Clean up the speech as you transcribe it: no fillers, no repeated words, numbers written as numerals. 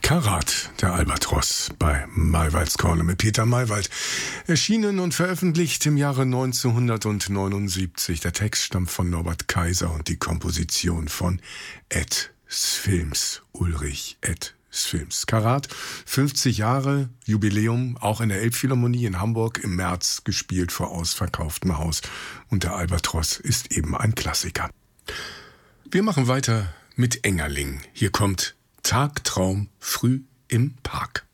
Karat, der Albatros bei Maywalds Corner mit Peter Maywald. Erschienen und veröffentlicht im Jahre 1979. Der Text stammt von Norbert Kaiser und die Komposition von Ed Svilms, Ulrich Ed Svilms. Karat, 50 Jahre Jubiläum, auch in der Elbphilharmonie in Hamburg im März gespielt vor ausverkauftem Haus. Und der Albatros ist eben ein Klassiker. Wir machen weiter mit Engerling. Hier kommt Tagtraum früh im Park.